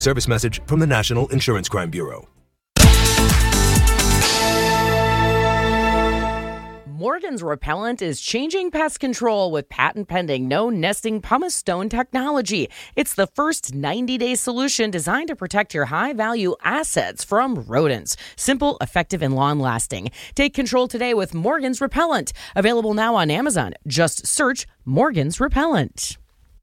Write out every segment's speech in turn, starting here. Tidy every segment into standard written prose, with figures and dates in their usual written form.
Service message from the National Insurance Crime Bureau. Morgan's Repellent is changing pest control with patent-pending no-nesting pumice stone technology. It's the first 90-day solution designed to protect your high-value assets from rodents. Simple, effective, and long-lasting. Take control today with Morgan's Repellent. Available now on Amazon. Just search Morgan's Repellent.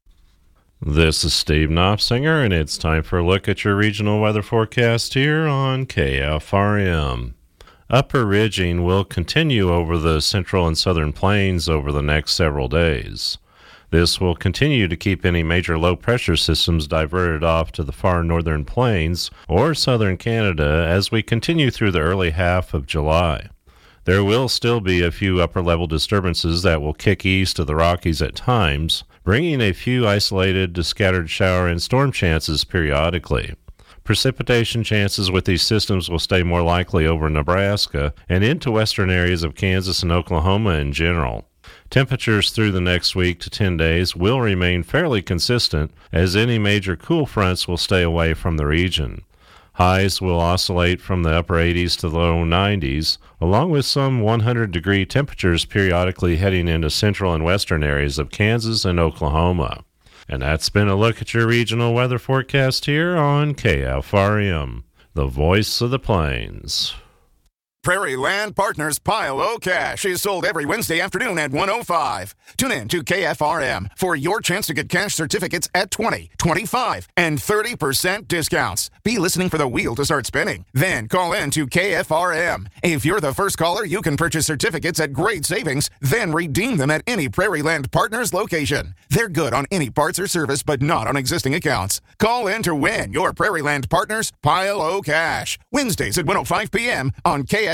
This is Steve Knopfsinger, and it's time for a look at your regional weather forecast here on KFRM. Upper ridging will continue over the central and southern plains over the next several days. This will continue to keep any major low-pressure systems diverted off to the far northern plains or southern Canada as we continue through the early half of July. There will still be a few upper-level disturbances that will kick east of the Rockies at times, bringing a few isolated to scattered shower and storm chances periodically. Precipitation chances with these systems will stay more likely over Nebraska and into western areas of Kansas and Oklahoma in general. Temperatures through the next week to 10 days will remain fairly consistent, as any major cool fronts will stay away from the region. Highs will oscillate from the upper 80s to the low 90s, along with some 100-degree temperatures periodically heading into central and western areas of Kansas and Oklahoma. And that's been a look at your regional weather forecast here on KFRM, the voice of the plains. Prairie Land Partners Pile O Cash is sold every Wednesday afternoon at 1:05. Tune in to KFRM for your chance to get cash certificates at 20, 25, and 30% discounts. Be listening for the wheel to start spinning. Then call in to KFRM. If you're the first caller, you can purchase certificates at great savings, then redeem them at any Prairie Land Partners location. They're good on any parts or service, but not on existing accounts. Call in to win your Prairie Land Partners Pile O Cash. Wednesdays at 1:05 p.m. on KFRM.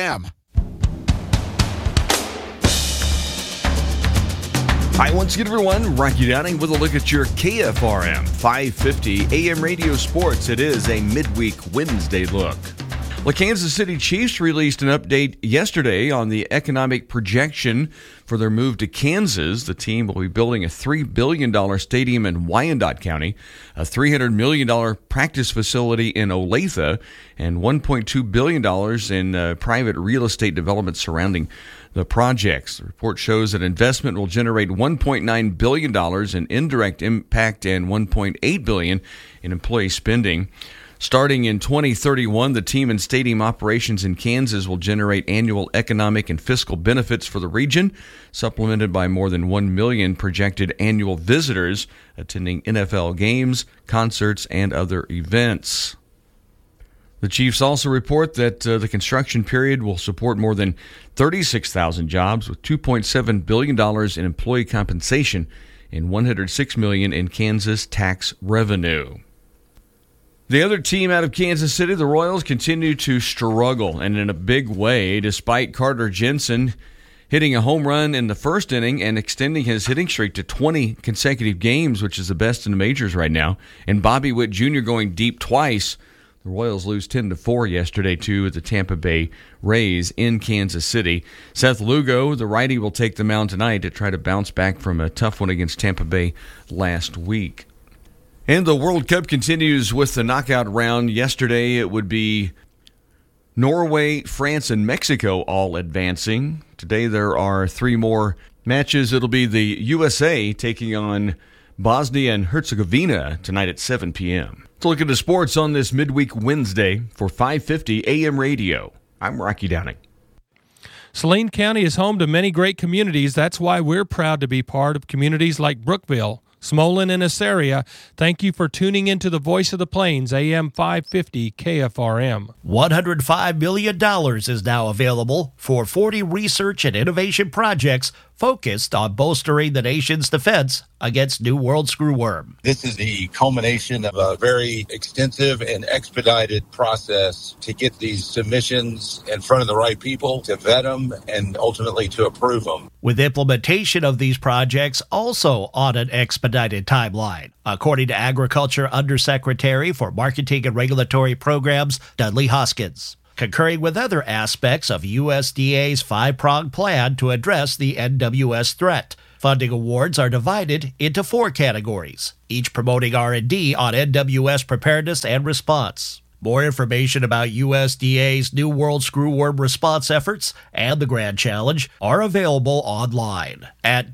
Hi, once again, everyone. Rocky Downing with a look at your KFRM 550 AM radio sports. It is a midweek Wednesday look. The Kansas City Chiefs released an update yesterday on the economic projection for their move to Kansas. The team will be building a $3 billion stadium in Wyandotte County, a $300 million practice facility in Olathe, and $1.2 billion in private real estate development surrounding the projects. The report shows that investment will generate $1.9 billion in indirect impact and $1.8 billion in employee spending. Starting in 2031, the team and stadium operations in Kansas will generate annual economic and fiscal benefits for the region, supplemented by more than 1 million projected annual visitors attending NFL games, concerts, and other events. The Chiefs also report that the construction period will support more than 36,000 jobs with $2.7 billion in employee compensation and $106 million in Kansas tax revenue. The other team out of Kansas City, the Royals, continue to struggle, and in a big way, despite Carter Jensen hitting a home run in the first inning and extending his hitting streak to 20 consecutive games, which is the best in the majors right now, and Bobby Witt Jr. going deep twice. The Royals lose 10-4 yesterday to the Tampa Bay Rays in Kansas City. Seth Lugo, the righty, will take the mound tonight to try to bounce back from a tough one against Tampa Bay last week. And the World Cup continues with the knockout round. Yesterday it would be Norway, France, and Mexico all advancing. Today there are 3 more matches. It'll be the USA taking on Bosnia and Herzegovina tonight at 7 p.m. Let's look at the sports on this midweek Wednesday for 550 AM radio. I'm Rocky Downing. Saline County is home to many great communities. That's why we're proud to be part of communities like Brookville, Smolin, and Assaria. Thank you for tuning into the Voice of the Plains, AM 550 KFRM. $105 million is now available for 40 research and innovation projects focused on bolstering the nation's defense against New World screwworm. This is the culmination of a very extensive and expedited process to get these submissions in front of the right people, to vet them, and ultimately to approve them. With implementation of these projects also on an expedited timeline, according to Agriculture Undersecretary for Marketing and Regulatory Programs, Dudley Hoskins, concurring with other aspects of USDA's 5-pronged plan to address the NWS threat. Funding awards are divided into 4 categories, each promoting R&D on NWS preparedness and response. More information about USDA's New World Screwworm response efforts and the Grand Challenge are available online at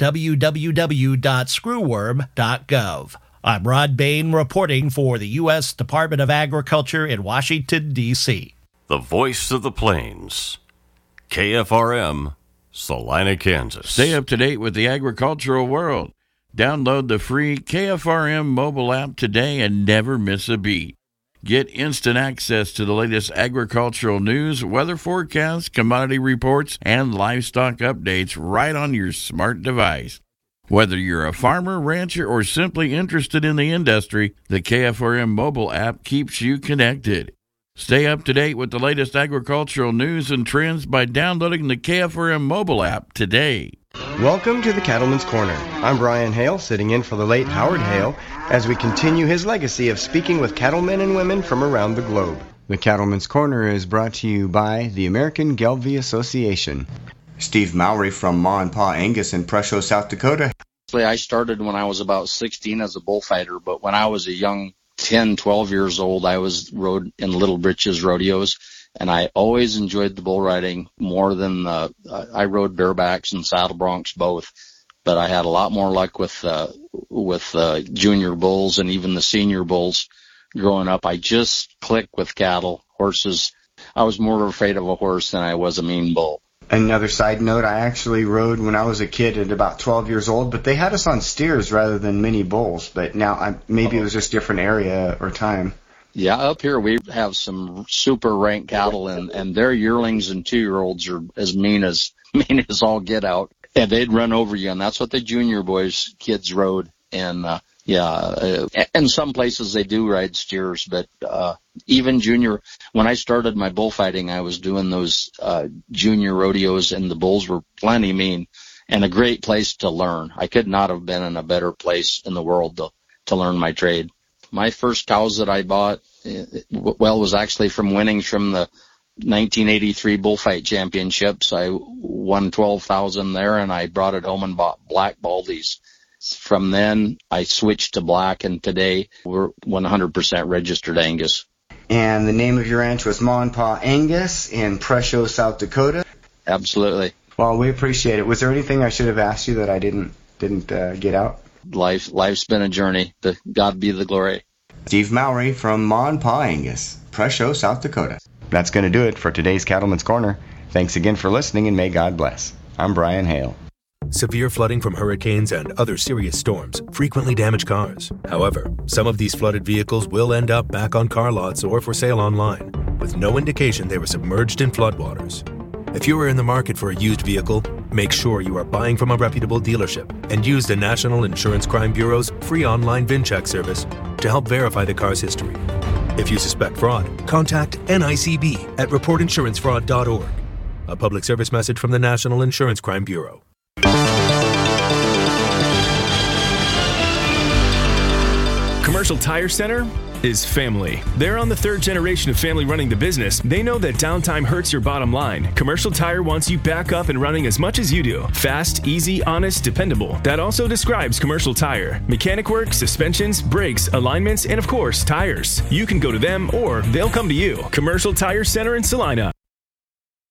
www.screwworm.gov. I'm Rod Bain reporting for the U.S. Department of Agriculture in Washington, D.C. The Voice of the Plains, KFRM, Salina, Kansas. Stay up to date with the agricultural world. Download the free KFRM mobile app today and never miss a beat. Get instant access to the latest agricultural news, weather forecasts, commodity reports, and livestock updates right on your smart device. Whether you're a farmer, rancher, or simply interested in the industry, the KFRM mobile app keeps you connected. Stay up to date with the latest agricultural news and trends by downloading the KFRM mobile app today. Welcome to the Cattleman's Corner. I'm Brian Hale, sitting in for the late Howard Hale, as we continue his legacy of speaking with cattlemen and women from around the globe. The Cattleman's Corner is brought to you by the American Gelbvieh Association. Steve Mowry from Ma and Pa Angus in Presho, South Dakota. I started when I was about 16 as a bullfighter, but when I was a young 10, 12 years old, I rode in Little Britches rodeos. And I always enjoyed the bull riding more than I rode barebacks and saddle broncs both, but I had a lot more luck with junior bulls and even the senior bulls growing up. I just clicked with cattle, horses. I was more afraid of a horse than I was a mean bull. Another side note, I actually rode when I was a kid at about 12 years old, but they had us on steers rather than mini bulls. But now maybe it was just different area or time. Yeah, up here we have some super rank cattle, and their yearlings and 2-year-olds are as mean as all get out, and they'd run over you, and that's what the junior boys kids rode. And in some places they do ride steers, but even junior. When I started my bullfighting, I was doing those junior rodeos, and the bulls were plenty mean, and a great place to learn. I could not have been in a better place in the world to learn my trade. My first cows that I bought, was actually from winnings from the 1983 Bullfight Championships. I won $12,000 there, and I brought it home and bought black Baldies. From then, I switched to black, and today we're 100% registered Angus. And the name of your ranch was Ma and Pa Angus in Presho, South Dakota? Absolutely. Well, we appreciate it. Was there anything I should have asked you that I didn't get out? Life's been a journey. To God be the glory. Steve Mowry from Ma and Pa Angus, Presho, South Dakota. That's going to do it for today's Cattleman's Corner. Thanks again for listening, and may God bless. I'm Brian Hale. Severe flooding from hurricanes and other serious storms frequently damage cars. However, some of these flooded vehicles will end up back on car lots or for sale online, with no indication they were submerged in floodwaters. If you are in the market for a used vehicle, make sure you are buying from a reputable dealership and use the National Insurance Crime Bureau's free online VIN check service to help verify the car's history. If you suspect fraud, contact NICB at reportinsurancefraud.org. A public service message from the National Insurance Crime Bureau. Commercial Tire Center is family. They're on the 3rd generation of family running the business. They know that downtime hurts your bottom line. Commercial Tire wants you back up and running as much as you do. Fast, easy, honest, dependable. That also describes Commercial Tire. Mechanic work, suspensions, brakes, alignments, and of course, tires. You can go to them or they'll come to you. Commercial Tire Center in Salina.